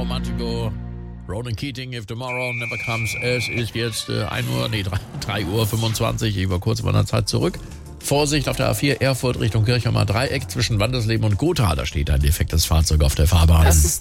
Romantico, Ronan Keating, If Tomorrow Never Comes. Es ist jetzt 3:25 Uhr. Ich war kurz bei einer Zeit zurück. Vorsicht auf der A4 Erfurt Richtung Kirchheimer Dreieck zwischen Wandersleben und Gotha. Da steht ein defektes Fahrzeug auf der Fahrbahn.